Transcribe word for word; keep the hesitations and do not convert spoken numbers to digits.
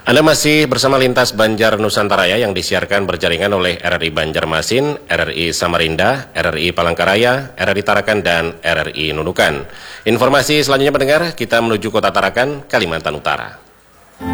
Anda masih bersama Lintas Banjar Nusantara yang disiarkan berjaringan oleh R R I Banjarmasin, R R I Samarinda, R R I Palangkaraya, R R I Tarakan, dan R R I Nunukan. Informasi selanjutnya pendengar, kita menuju Kota Tarakan, Kalimantan Utara.